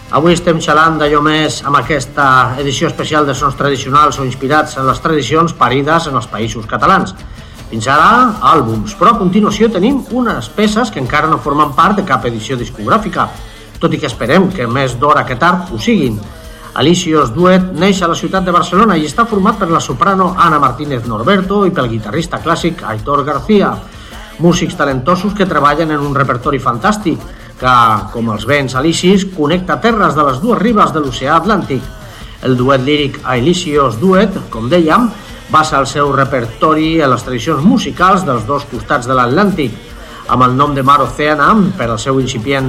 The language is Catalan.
Avui estem xalant d'allò més amb aquesta edició especial de sons tradicionals o inspirats en les tradicions parides en els països catalans. Fins ara, àlbums, però a continuació tenim unes peces que encara no formen part de cap edició discogràfica, tot i que esperem que més d'hora que tard ho siguin. Alicios Duet neix a la ciutat de Barcelona i està format per la soprano Ana Martínez Norberto i pel guitarrista clàssic Aitor García, músics talentosos que treballen en un repertori fantàstic que, com els vents alicis, connecta terres de les dues ribes de l'oceà Atlàntic. El duet líric Alicios Duet, com dèiem, basa el seu repertori en les tradicions musicals dels dos costats de l'Atlàntic, amb el nom de Mar Oceana per al seu incipient